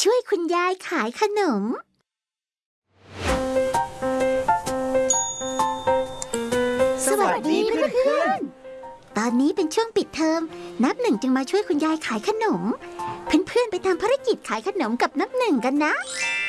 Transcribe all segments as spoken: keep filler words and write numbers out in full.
ช่วยคุณยายขายขนมสวัสดีเพื่อนๆตอนนี้เป็นช่วงปิดเทอมนับหนึ่งจึงมาช่วยคุณยายขายขนมเพื่อนๆไปทำภารกิจขายขนมกับนับหนึ่งกันนะ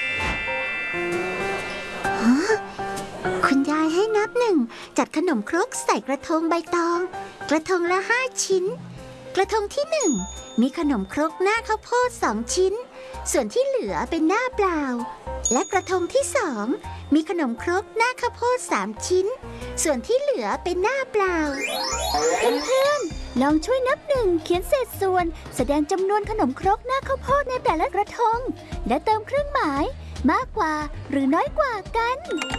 คุณยายให้นับหนึ่งจัดขนมครกใส่กระทงใบตองกระทงละห้าชิ้นกระทงที่หนึ่งมีขนมครกหน้าข้าวโพดสองชิ้นส่วนที่เหลือเป็นหน้าเปล่าและกระทงที่สองมีขนมครกหน้าข้าวโพดสามชิ้นส่วนที่เหลือเป็นหน้าเปล่าเพื่อนๆลองช่วยนับหนึ่งเขียนเศษส่วนแสดงจำนวนขนมครกหน้าข้าวโพดในแต่ละกระทงและเติมเครื่องหมายมากกว่าหรือน้อยกว่ากัน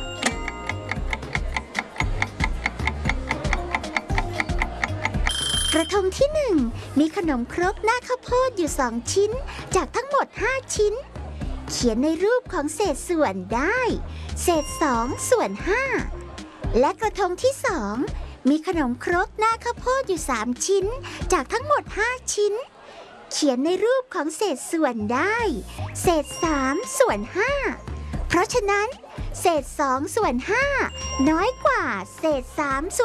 กระทงที่หนึ่งมีขนมครกหน้าข้าวโพดอยู่สองชิ้นจากทั้งหมดห้าชิ้นเขียนในรูปของเศษส่วนได้เศษสองส่วนห้าและกระทงที่สองมีขนมครกหน้าข้าวโพดอยู่สามชิ้นจากทั้งหมดห้าชิ้นเขียนในรูปของเศษส่วนได้เศษสามส่วนห้าเพราะฉะนั้นเศษสองส่วนห้าน้อยกว่าเศษสามส่วน